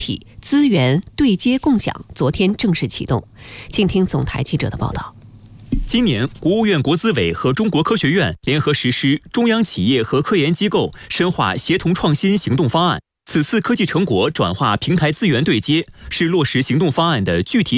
体资源对接共享昨天正式启动。请听总台记者的报道。 今年，国务院国资委和中国科学院联合实施中央企业和科研机构深化协同创新行动方案。此次科技成果转化平台资源对接，是落实行动方案的具体